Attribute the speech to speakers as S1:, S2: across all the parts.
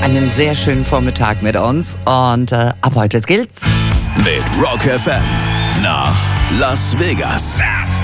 S1: einen sehr schönen Vormittag mit uns und ab heute gilt's.
S2: Mit Rock FM nach Las Vegas.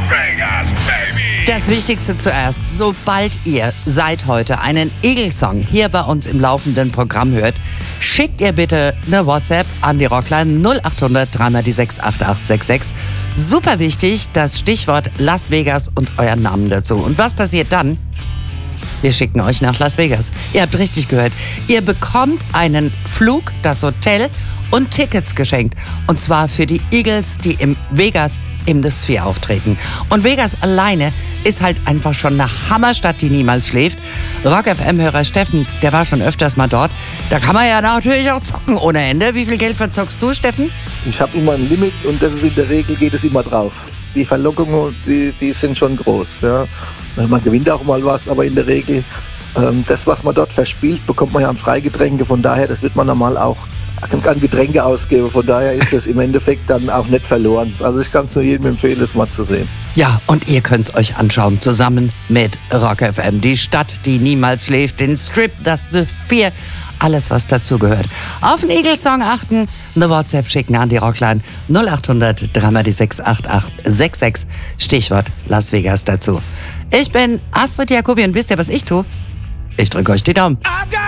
S1: Das Wichtigste zuerst, sobald ihr seit heute einen Eagles-Song hier bei uns im laufenden Programm hört, schickt ihr bitte eine WhatsApp an die Rockline 0800 3 die 68866. Super wichtig, das Stichwort Las Vegas und euren Namen dazu. Und was passiert dann? Wir schicken euch nach Las Vegas. Ihr habt richtig gehört. Ihr bekommt einen Flug, das Hotel und Tickets geschenkt. Und zwar für die Eagles, die im Vegas im The Sphere auftreten. Und Vegas alleine ist halt einfach schon eine Hammerstadt, die niemals schläft. Rock-FM-Hörer Steffen, der war schon öfters mal dort. Da kann man ja natürlich auch zocken ohne Ende. Wie viel Geld verzockst du, Steffen?
S3: Ich habe immer ein Limit und das ist in der Regel, geht es immer drauf. Die Verlockungen, die sind schon groß. Ja. Man gewinnt auch mal was, aber in der Regel, das, was man dort verspielt, bekommt man ja an Freigetränke. Von daher, das wird man normal auch an Getränke ausgeben. Von daher ist das im Endeffekt dann auch nicht verloren. Also ich kann es nur jedem empfehlen, das mal zu sehen.
S1: Ja, und ihr könnt es euch anschauen, zusammen mit Rock FM. Die Stadt, die niemals schläft, den Strip, das The Sphere, alles, was dazugehört. Auf den Eagles-Song achten, eine WhatsApp schicken an die Rockline 0800 3 die 68866, Stichwort Las Vegas dazu. Ich bin Astrid Jacobi und wisst ihr, was ich tue? Ich drücke euch die Daumen.